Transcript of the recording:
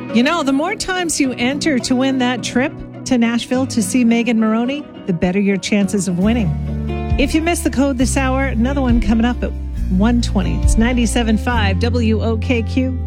You know, the more times you enter to win that trip to Nashville to see Megan Moroney, the better your chances of winning. If you miss the code this hour, another one coming up at 1:20. It's 97.5 WOKQ.